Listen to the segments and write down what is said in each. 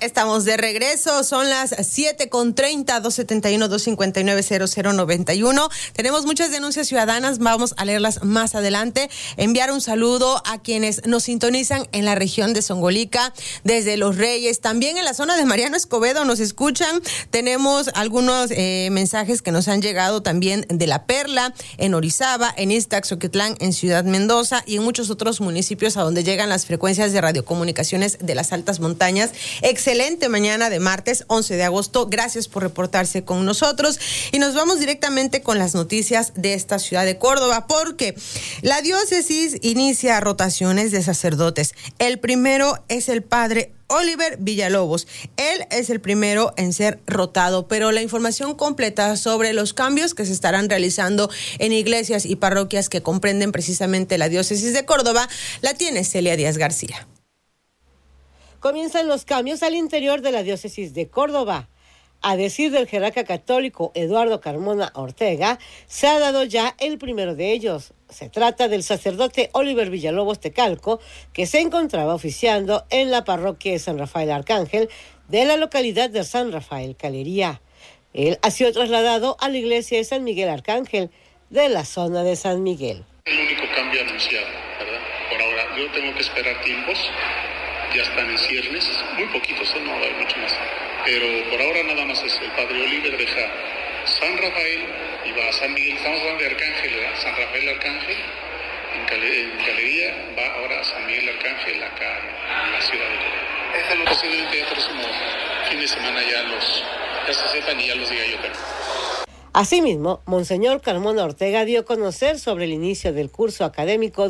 Estamos de regreso, son las 7:30, 271-259-0091. Tenemos muchas denuncias ciudadanas, vamos a leerlas más adelante. Enviar un saludo a quienes nos sintonizan en la región de Zongolica, desde Los Reyes, también en la zona de Mariano Escobedo nos escuchan. Tenemos algunos mensajes que nos han llegado también de La Perla, en Orizaba, en Iztaxoquitlán, en Ciudad Mendoza y en muchos otros municipios a donde llegan las frecuencias de radiocomunicaciones de las altas montañas. Excelente mañana de martes 11 de agosto. Gracias por reportarse con nosotros. Y nos vamos directamente con las noticias de esta ciudad de Córdoba, porque la diócesis inicia rotaciones de sacerdotes. El primero es el padre Oliver Villalobos. Él es el primero en ser rotado, pero la información completa sobre los cambios que se estarán realizando en iglesias y parroquias que comprenden precisamente la diócesis de Córdoba la tiene Celia Díaz García. Comienzan los cambios al interior de la diócesis de Córdoba. A decir del jerarca católico Eduardo Carmona Ortega, se ha dado ya el primero de ellos. Se trata del sacerdote Oliver Villalobos Tecalco, que se encontraba oficiando en la parroquia de San Rafael Arcángel de la localidad de San Rafael Calería. Él ha sido trasladado a la iglesia de San Miguel Arcángel de la zona de San Miguel. El único cambio anunciado, ¿verdad? Por ahora, yo tengo que esperar tiempos. Ya están en ciernes, muy poquitos, no va a haber mucho más. Pero por ahora nada más es el padre Oliver deja San Rafael y va a San Miguel. Estamos hablando de Arcángel, ¿verdad? San Rafael Arcángel, en Galería, va ahora a San Miguel Arcángel, acá en la ciudad de Córdoba. Posiblemente ya próximo fin de semana ya se sepan y ya los diga yo también. Asimismo, Monseñor Carmona Ortega dio a conocer sobre el inicio del curso académico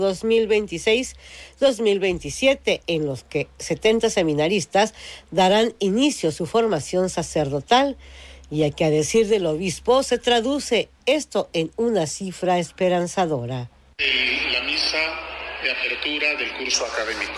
2026-2027, en los que 70 seminaristas darán inicio a su formación sacerdotal, ya que a decir del obispo se traduce esto en una cifra esperanzadora. La misa de apertura del curso académico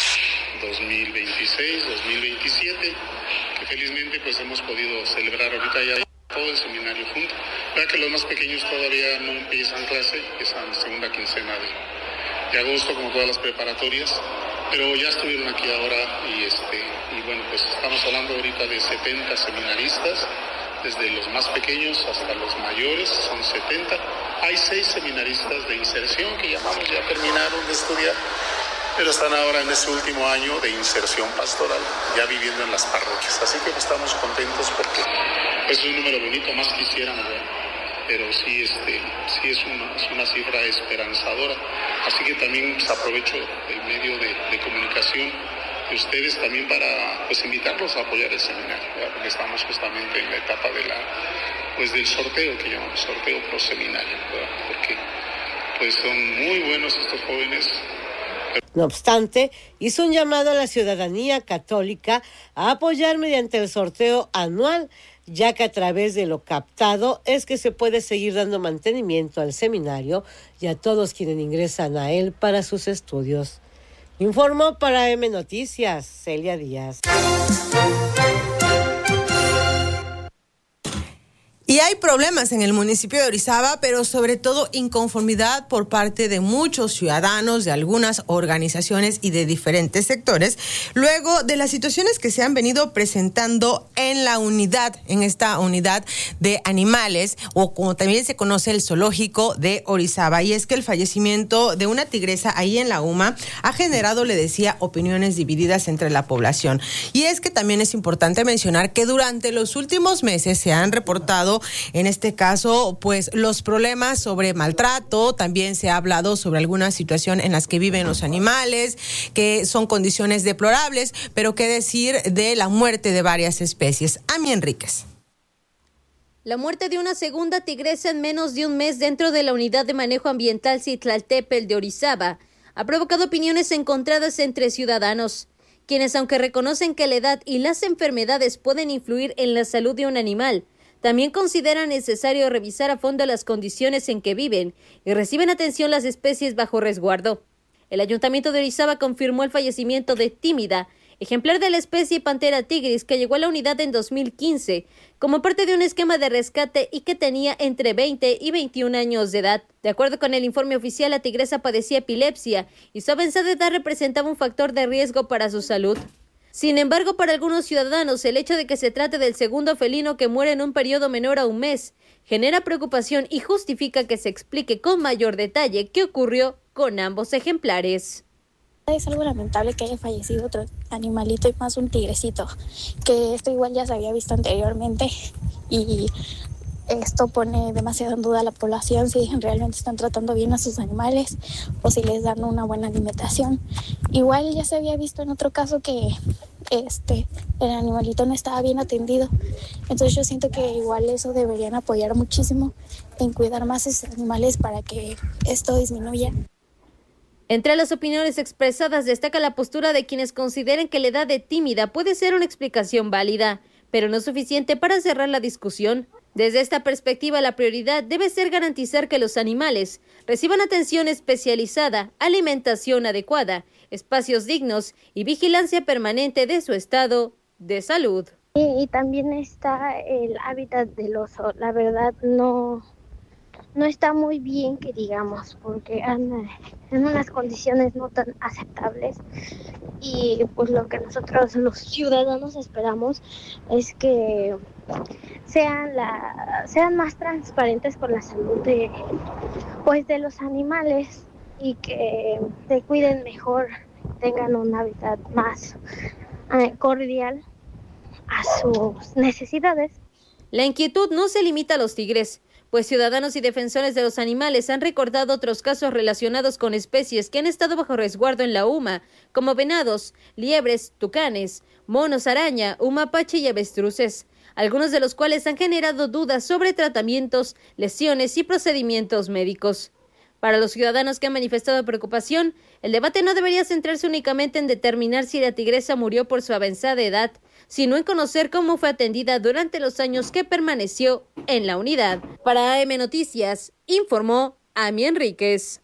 2026-2027, que felizmente pues hemos podido celebrar ahorita ya todo el seminario junto. Vea que los más pequeños todavía no empiezan clase, empiezan segunda quincena de agosto, como todas las preparatorias, pero ya estuvieron aquí ahora y bueno, pues estamos hablando ahorita de 70 seminaristas, desde los más pequeños hasta los mayores, son 70. Hay 6 seminaristas de inserción que llamamos, ya terminaron de estudiar, pero están ahora en este último año de inserción pastoral, ya viviendo en las parroquias. Así que estamos contentos porque es un número bonito, más quisiéramos, ¿verdad? Pero sí es una cifra esperanzadora. Así que también aprovecho el medio de comunicación de ustedes también para invitarlos a apoyar el seminario, ¿verdad? Porque estamos justamente en la etapa del sorteo, que llamamos sorteo pro seminario, ¿verdad? Porque son muy buenos estos jóvenes. No obstante, hizo un llamado a la ciudadanía católica a apoyar mediante el sorteo anual, ya que a través de lo captado es que se puede seguir dando mantenimiento al seminario y a todos quienes ingresan a él para sus estudios. Informó para M Noticias, Celia Díaz. Y hay problemas en el municipio de Orizaba, pero sobre todo inconformidad por parte de muchos ciudadanos, de algunas organizaciones y de diferentes sectores, luego de las situaciones que se han venido presentando en esta unidad de animales, o como también se conoce el zoológico de Orizaba. Y es que el fallecimiento de una tigresa ahí en la UMA ha generado, le decía, opiniones divididas entre la población. Y es que también es importante mencionar que durante los últimos meses se han reportado, en este caso, los problemas sobre maltrato. También se ha hablado sobre alguna situación en las que viven los animales, que son condiciones deplorables, pero qué decir de la muerte de varias especies. Ami Enríquez. La muerte de una segunda tigresa en menos de un mes dentro de la unidad de manejo ambiental Citlaltépetl de Orizaba ha provocado opiniones encontradas entre ciudadanos, quienes, aunque reconocen que la edad y las enfermedades pueden influir en la salud de un animal, también consideran necesario revisar a fondo las condiciones en que viven y reciben atención las especies bajo resguardo. El Ayuntamiento de Orizaba confirmó el fallecimiento de Tímida, ejemplar de la especie Panthera tigris, que llegó a la unidad en 2015 como parte de un esquema de rescate y que tenía entre 20 y 21 años de edad. De acuerdo con el informe oficial, la tigresa padecía epilepsia y su avanzada edad representaba un factor de riesgo para su salud. Sin embargo, para algunos ciudadanos, el hecho de que se trate del segundo felino que muere en un periodo menor a un mes genera preocupación y justifica que se explique con mayor detalle qué ocurrió con ambos ejemplares. Es algo lamentable que haya fallecido otro animalito y más un tigrecito, que esto igual ya se había visto anteriormente y esto pone demasiado en duda a la población si realmente están tratando bien a sus animales o si les dan una buena alimentación. Igual ya se había visto en otro caso que el animalito no estaba bien atendido, entonces yo siento que igual eso deberían apoyar muchísimo en cuidar más a esos animales para que esto disminuya. Entre las opiniones expresadas destaca la postura de quienes consideran que la edad de tímida puede ser una explicación válida, pero no suficiente para cerrar la discusión. Desde esta perspectiva, la prioridad debe ser garantizar que los animales reciban atención especializada, alimentación adecuada, espacios dignos y vigilancia permanente de su estado de salud. Y también está el hábitat del oso. La verdad no está muy bien, que digamos, porque anda en unas condiciones no tan aceptables. Y pues lo que nosotros los ciudadanos esperamos es que sean más transparentes con la salud de los animales y que se cuiden mejor, tengan un hábitat más cordial a sus necesidades. La inquietud no se limita a los tigres, pues ciudadanos y defensores de los animales han recordado otros casos relacionados con especies que han estado bajo resguardo en la UMA, como venados, liebres, tucanes, monos araña, mapache y avestruces, algunos de los cuales han generado dudas sobre tratamientos, lesiones y procedimientos médicos. Para los ciudadanos que han manifestado preocupación, el debate no debería centrarse únicamente en determinar si la tigresa murió por su avanzada edad, sino en conocer cómo fue atendida durante los años que permaneció en la unidad. Para AM Noticias, informó Ami Enríquez.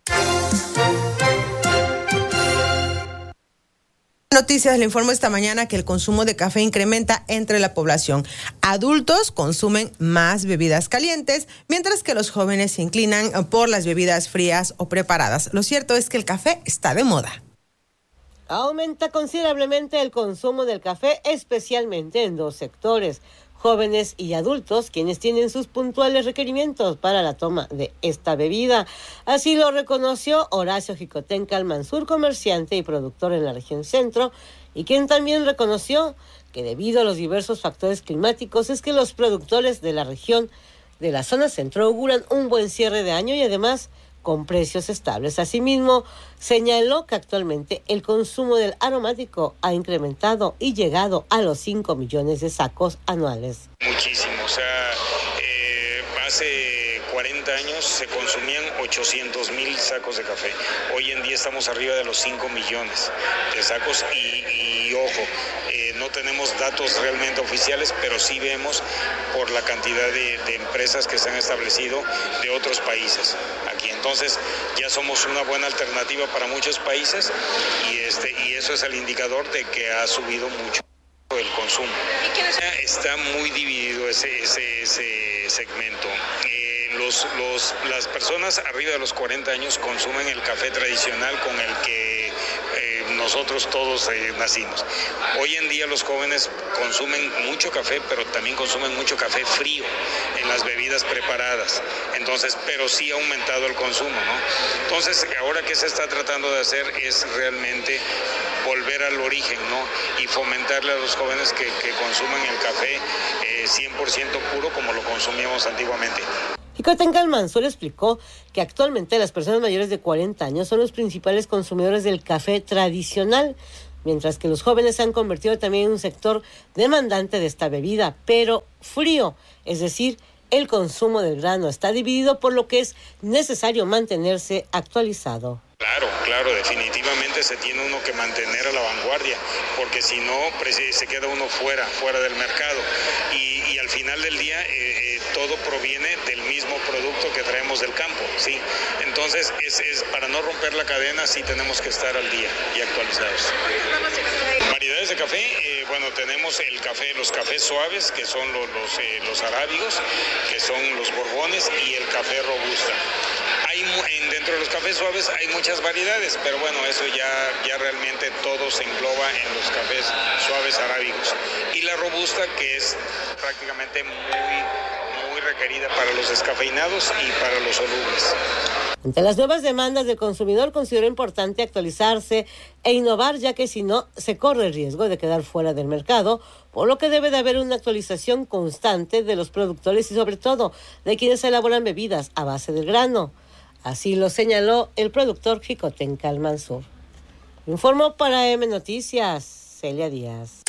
Noticias le informo esta mañana que el consumo de café incrementa entre la población. Adultos consumen más bebidas calientes, mientras que los jóvenes se inclinan por las bebidas frías o preparadas. Lo cierto es que el café está de moda. Aumenta considerablemente el consumo del café, especialmente en dos sectores: jóvenes y adultos, quienes tienen sus puntuales requerimientos para la toma de esta bebida. Así lo reconoció Horacio Jicotenca Almansur, comerciante y productor en la región centro, y quien también reconoció que debido a los diversos factores climáticos es que los productores de la región de la zona centro auguran un buen cierre de año y además con precios estables. Asimismo, señaló que actualmente el consumo del aromático ha incrementado y llegado a los 5 millones de sacos anuales. Muchísimo, hace 40 años se consumían 800,000 sacos de café. Hoy en día estamos arriba de los 5 millones de sacos y ojo, no tenemos datos realmente oficiales, pero sí vemos por la cantidad de empresas que se han establecido de otros países aquí. Entonces ya somos una buena alternativa para muchos países y eso es el indicador de que ha subido mucho el consumo. Está muy dividido ese segmento. Las personas arriba de los 40 años consumen el café tradicional con el que nosotros todos nacimos. Hoy en día los jóvenes consumen mucho café, pero también consumen mucho café frío en las bebidas preparadas. Entonces, pero sí ha aumentado el consumo, ¿no? Entonces, ahora que se está tratando de hacer es realmente volver al origen, ¿no? Y fomentarle a los jóvenes que consuman el café 100% puro como lo consumíamos antiguamente. Jicotenca Almansur explicó que actualmente las personas mayores de 40 años son los principales consumidores del café tradicional, mientras que los jóvenes se han convertido también en un sector demandante de esta bebida, pero frío, es decir, el consumo del grano está dividido, por lo que es necesario mantenerse actualizado. Claro, definitivamente se tiene uno que mantener a la vanguardia, porque si no, se queda uno fuera del mercado. Y al final del día, todo proviene del mismo producto que traemos del campo, ¿sí? Entonces, es para no romper la cadena, sí tenemos que estar al día y actualizados. Variedades de café, tenemos los cafés suaves, que son los arábigos, que son los borbones, y el café robusta. Dentro de los cafés suaves hay muchas variedades, pero bueno, eso ya realmente todo se engloba en los cafés suaves arábigos. Y la robusta, que es prácticamente muy requerida para los descafeinados y para los solubles. Ante las nuevas demandas del consumidor, considero importante actualizarse e innovar, ya que si no, se corre el riesgo de quedar fuera del mercado, por lo que debe de haber una actualización constante de los productores y sobre todo de quienes elaboran bebidas a base del grano. Así lo señaló el productor Jicotenca Almanzor. Informó para M Noticias, Celia Díaz.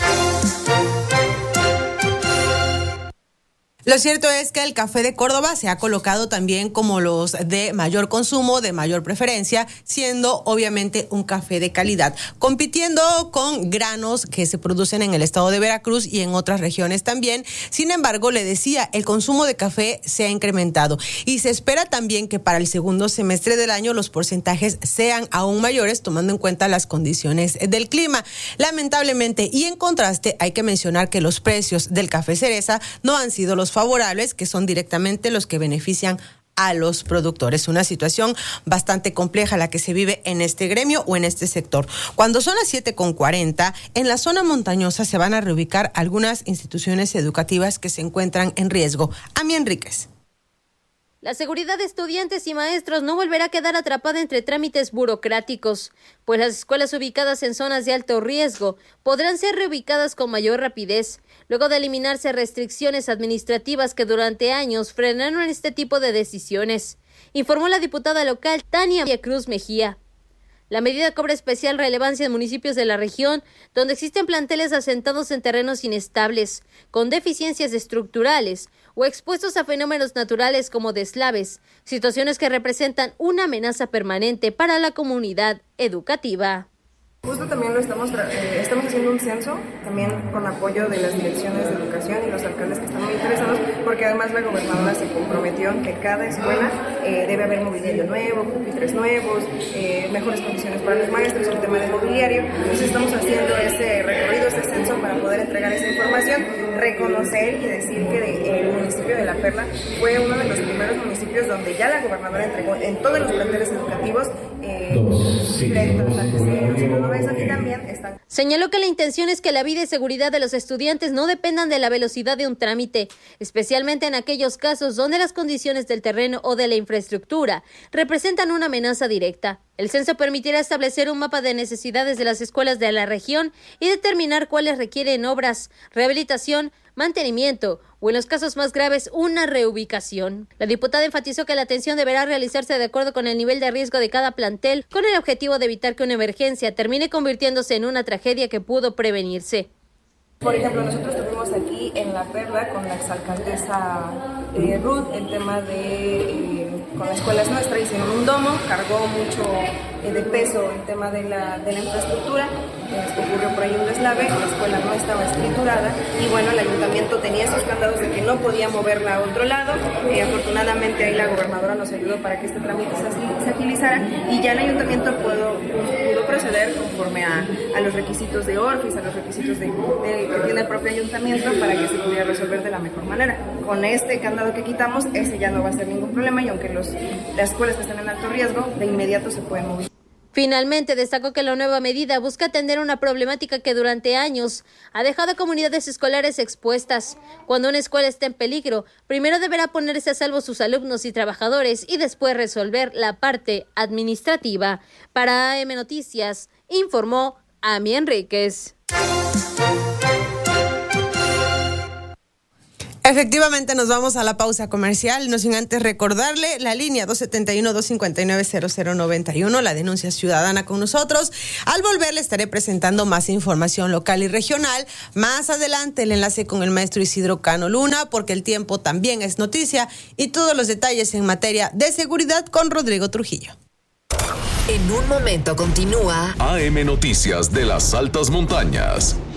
Lo cierto es que el café de Córdoba se ha colocado también como los de mayor consumo, de mayor preferencia, siendo obviamente un café de calidad, compitiendo con granos que se producen en el estado de Veracruz y en otras regiones también. Sin embargo, le decía, el consumo de café se ha incrementado y se espera también que para el segundo semestre del año los porcentajes sean aún mayores, tomando en cuenta las condiciones del clima. Lamentablemente, y en contraste, hay que mencionar que los precios del café cereza no han sido los favorables, que son directamente los que benefician a los productores. Una situación bastante compleja la que se vive en este gremio o en este sector. Cuando son las 7:40, en la zona montañosa se van a reubicar algunas instituciones educativas que se encuentran en riesgo. Ami Enríquez. La seguridad de estudiantes y maestros no volverá a quedar atrapada entre trámites burocráticos, pues las escuelas ubicadas en zonas de alto riesgo podrán ser reubicadas con mayor rapidez, luego de eliminarse restricciones administrativas que durante años frenaron este tipo de decisiones, informó la diputada local Tania Cruz Mejía. La medida cobra especial relevancia en municipios de la región, donde existen planteles asentados en terrenos inestables, con deficiencias estructurales o expuestos a fenómenos naturales como deslaves, situaciones que representan una amenaza permanente para la comunidad educativa. Justo también estamos haciendo un censo, también con apoyo de las direcciones de educación y los alcaldes que están muy interesados, porque además la gobernadora se comprometió en que cada escuela debe haber mobiliario nuevo, pupitres nuevos, mejores condiciones para los maestros, el tema de mobiliario. Entonces estamos haciendo ese recorrido, ese censo para poder entregar esa información, reconocer y decir que el municipio de La Perla fue uno de los primeros municipios donde ya la gobernadora entregó en todos los planteles educativos Señaló que la intención es que la vida y seguridad de los estudiantes no dependan de la velocidad de un trámite, especialmente en aquellos casos donde las condiciones del terreno o de la infraestructura representan una amenaza directa. El censo permitirá establecer un mapa de necesidades de las escuelas de la región y determinar cuáles requieren obras, rehabilitación, mantenimiento o, en los casos más graves, una reubicación. La diputada enfatizó que la atención deberá realizarse de acuerdo con el nivel de riesgo de cada plantel, con el objetivo de evitar que una emergencia termine convirtiéndose en una tragedia que pudo prevenirse. Por ejemplo, nosotros tuvimos aquí en La Perla con la exalcaldesa Ruth el tema de con la escuela es nuestra, hicieron un domo, cargó mucho de peso el tema de la infraestructura, ocurrió por ahí un deslave, la escuela no estaba escriturada y bueno, el ayuntamiento tenía esos candados de que no podía moverla a otro lado, afortunadamente ahí la gobernadora nos ayudó para que este trámite se agilizara y ya el ayuntamiento pudo proceder conforme a los requisitos de ORFIS, a los requisitos que tiene el propio ayuntamiento para que se pudiera resolver de la mejor manera. Con este candado que quitamos, ese ya no va a ser ningún problema y aunque las escuelas que están en alto riesgo, de inmediato se pueden mover. Finalmente, destacó que la nueva medida busca atender una problemática que durante años ha dejado a comunidades escolares expuestas. Cuando una escuela está en peligro, primero deberá ponerse a salvo sus alumnos y trabajadores y después resolver la parte administrativa. Para AM Noticias, informó Ami Enríquez. Efectivamente, nos vamos a la pausa comercial, no sin antes recordarle la línea 271-259-0091, la denuncia ciudadana con nosotros. Al volver le estaré presentando más información local y regional. Más adelante el enlace con el maestro Isidro Cano Luna, porque el tiempo también es noticia, y todos los detalles en materia de seguridad con Rodrigo Trujillo. En un momento continúa AM Noticias de las Altas Montañas.